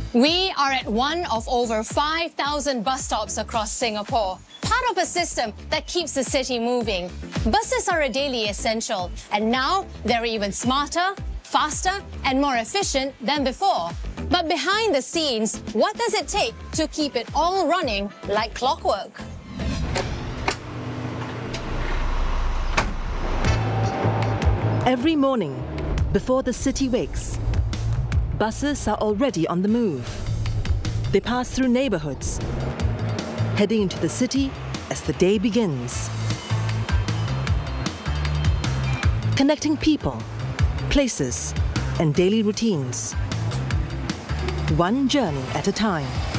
We are at one of over 5,000 bus stops across Singapore, part of a system that keeps the city moving. Buses are a daily essential, and now they're even smarter, faster, and more efficient than before. But behind the scenes, what does it take to keep it all running like clockwork? Every morning, before the city wakes, buses are already on the move. They pass through neighborhoods, heading into the city as the day begins. Connecting people, places, and daily routines. One journey at a time.